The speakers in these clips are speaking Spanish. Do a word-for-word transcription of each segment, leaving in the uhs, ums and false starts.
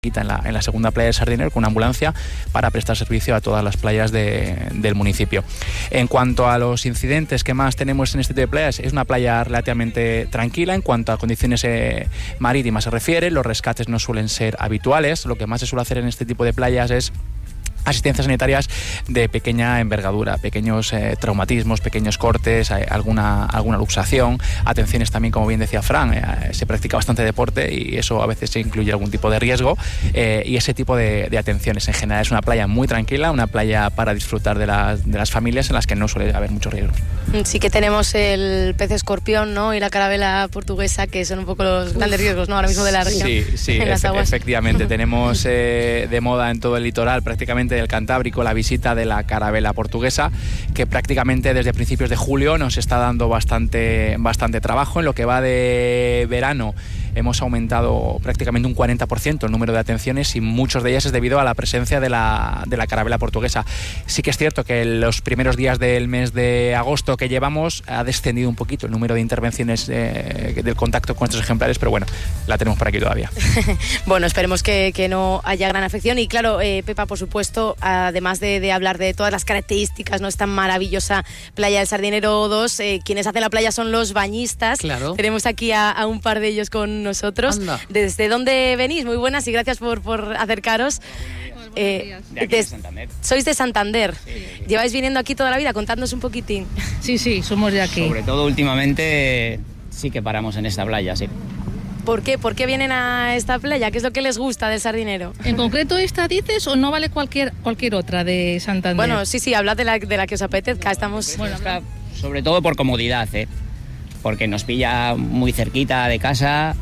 En la, en la segunda playa del Sardinero con una ambulancia para prestar servicio a todas las playas de, del municipio. En cuanto a los incidentes que más tenemos en este tipo de playas, es una playa relativamente tranquila en cuanto a condiciones eh, marítimas se refiere. Los rescates no suelen ser habituales. Lo que más se suele hacer en este tipo de playas es asistencias sanitarias de pequeña envergadura, pequeños eh, traumatismos, pequeños cortes, eh, alguna, alguna luxación, atenciones también, como bien decía Fran, eh, se practica bastante deporte y eso a veces incluye algún tipo de riesgo eh, y ese tipo de, de atenciones. En general es una playa muy tranquila, una playa para disfrutar de las, de las familias en las que no suele haber muchos riesgos. Sí que tenemos el pez escorpión, ¿no?, y la carabela portuguesa, que son un poco los grandes riesgos, ¿no?, ahora mismo de la región. Sí, sí, en las efe- aguas. efectivamente. Tenemos eh, de moda en todo el litoral, prácticamente del Cantábrico, la visita de la carabela portuguesa, que prácticamente desde principios de julio nos está dando bastante, bastante trabajo. En lo que va de verano hemos aumentado prácticamente un cuarenta por ciento el número de atenciones y muchos de ellas es debido a la presencia de la, de la carabela portuguesa. Sí que es cierto que en los primeros días del mes de agosto que llevamos ha descendido un poquito el número de intervenciones eh, del contacto con estos ejemplares, pero bueno, la tenemos por aquí todavía. Bueno, esperemos que, que no haya gran afección y claro, eh, Pepa, por supuesto, además de, de hablar de todas las características, no, esta maravillosa playa del Sardinero dos, eh, quienes hacen la playa son los bañistas. Claro. Tenemos aquí a, a un par de ellos con nosotros. Anda. ¿Desde dónde venís? Muy buenas y gracias por, por acercaros. Eh, De aquí de Santander. Sois de Santander. Sí, sí, sí. ¿Lleváis viniendo aquí toda la vida? Contadnos un poquitín. Sí, sí, somos de aquí. Sobre todo últimamente sí que paramos en esta playa, sí. ¿Por qué? ¿Por qué vienen a esta playa? ¿Qué es lo que les gusta del Sardinero? ¿En concreto esta dices o no vale cualquier cualquier otra de Santander? Bueno, sí, sí, hablad de la, de la que os apetezca. Estamos... Bueno, está sobre todo por comodidad, ¿eh? Porque nos pilla muy cerquita de casa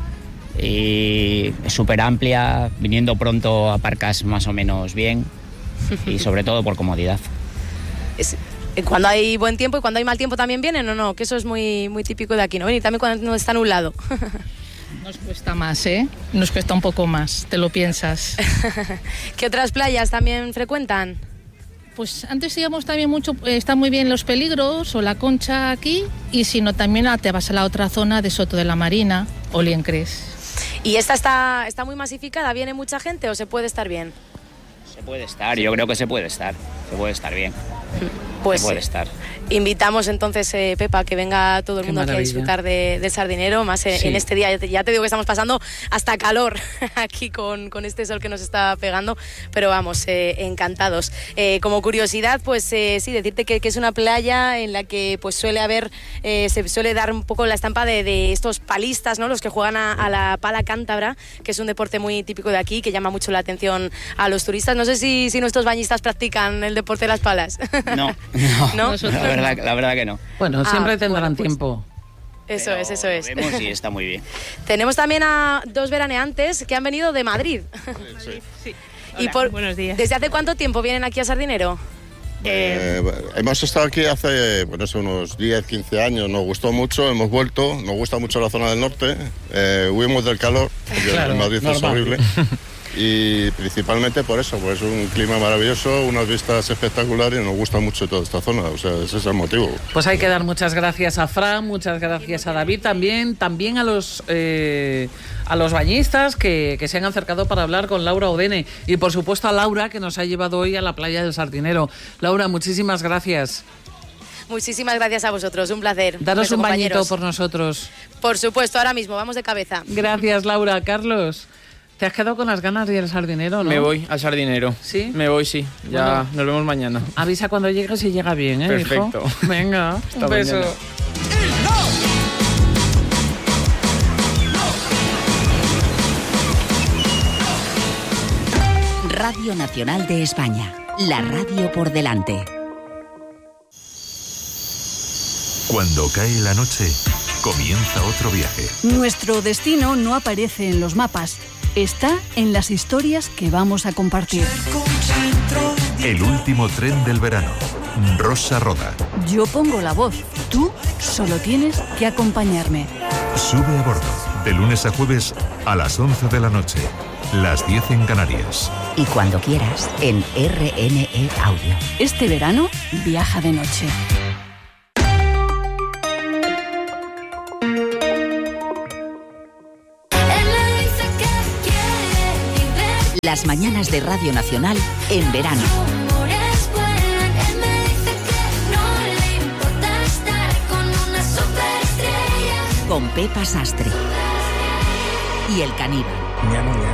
y es súper amplia, viniendo pronto aparcas más o menos bien y sobre todo por comodidad. Es- Cuando hay buen tiempo y cuando hay mal tiempo también vienen, ¿o no? Que eso es muy, muy típico de aquí, ¿no? Y también cuando no está nublado. Nos cuesta más, ¿eh? Nos cuesta un poco más, te lo piensas. ¿Qué otras playas también frecuentan? Pues antes íbamos también mucho, eh, está muy bien Los Peligros o La Concha aquí, y si no también ah, te vas a la otra zona de Soto de la Marina o Liencres. ¿Y esta está, está muy masificada? ¿Viene mucha gente o se puede estar bien? Se puede estar, yo creo que se puede estar, se puede estar bien. Pues se puede estar. invitamos entonces, eh, Pepa, que venga todo el Qué mundo aquí a maravilla. disfrutar de, de Sardinero, más eh, Sí. en este día. Ya te, ya te digo que estamos pasando hasta calor aquí con, con este sol que nos está pegando, pero vamos, eh, encantados. Eh, como curiosidad, pues eh, sí, decirte que, que es una playa en la que pues suele haber, eh, se suele dar un poco la estampa de, de estos palistas, ¿no?, los que juegan a, a la pala cántabra, que es un deporte muy típico de aquí, que llama mucho la atención a los turistas. No sé si, si nuestros bañistas practican el deporte de las palas. No, no, ¿No? La, verdad, la verdad que no. Bueno, Ah, siempre tendrán bueno, pues- tiempo. Eso Pero es, eso es. Lo vemos y está muy bien. Tenemos también a dos veraneantes que han venido de Madrid. Y por, buenos días. ¿Desde hace cuánto tiempo vienen aquí a Sardinero? Eh, Eh, hemos estado aquí hace, bueno, hace unos diez, quince años, nos gustó mucho, hemos vuelto, nos gusta mucho la zona del norte, eh, huimos del calor, porque Claro, en Madrid es normal. horrible, y principalmente por eso, pues es un clima maravilloso, unas vistas espectaculares y nos gusta mucho toda esta zona, o sea, ese es el motivo. Pues hay que dar muchas gracias a Fran, muchas gracias a David también, también a los eh, a los bañistas que, que se han acercado para hablar con Laura Odene y por supuesto a Laura que nos ha llevado hoy a la playa del Sardinero. Laura, muchísimas gracias. Muchísimas gracias a vosotros, un placer. Daros Beso, un bañito compañeros. por nosotros. Por supuesto, ahora mismo, vamos de cabeza. Gracias, Laura. Carlos, ¿te has quedado con las ganas de ir al Sardinero, no? Me voy al Sardinero. ¿Sí? Me voy, sí. Ya Bueno. nos vemos mañana. Avisa cuando llegues y llega bien, ¿eh, Perfecto. hijo? Venga, Hasta un beso. mañana. Radio Nacional de España, la radio por delante. Cuando cae la noche, comienza otro viaje. Nuestro destino no aparece en los mapas, está en las historias que vamos a compartir. El último tren del verano. Rosa Roda. Yo pongo la voz, tú solo tienes que acompañarme. Sube a bordo. De lunes a jueves a las once de la noche. Las diez en Canarias. Y cuando quieras, en R N E Audio. Este verano, viaja de noche. Las mañanas de Radio Nacional en verano. Con Pepa Sastre y El Caníbal. Mi amor,